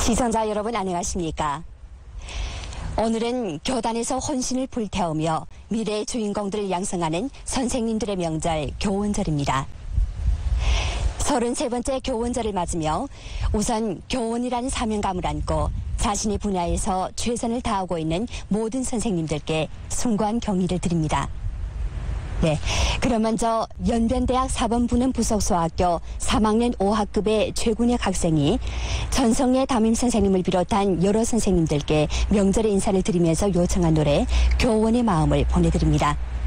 시청자 여러분 안녕하십니까? 오늘은 교단에서 혼신을 불태우며 미래의 주인공들을 양성하는 선생님들의 명절 교원절입니다. 33번째 교원절을 맞으며 우선 교원이라는 사명감을 안고 자신의 분야에서 최선을 다하고 있는 모든 선생님들께 숭고한 경의를 드립니다. 네, 그럼 먼저 연변대학 4번 부는 부속소학교 3학년 5학급의 최군혁 학생이 전성래 담임선생님을 비롯한 여러 선생님들께 명절의 인사를 드리면서 요청한 노래 교원의 마음을 보내드립니다.